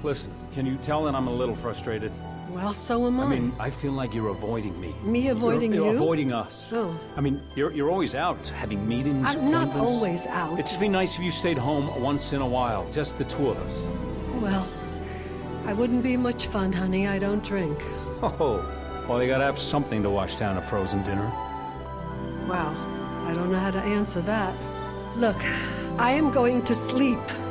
Listen, can you tell that I'm a little frustrated? Well, so am I. I mean, I feel like you're avoiding me. Me avoiding you're you? avoiding us. Oh. I mean, you're always out having meetings, I'm not appointments. always out. It'd just be nice if you stayed home once in a while, just the two of us. Well, I wouldn't be much fun, honey. I don't drink. Oh, well, you gotta have something to wash down a frozen dinner. Well, I don't know how to answer that. Look, I am going to sleep.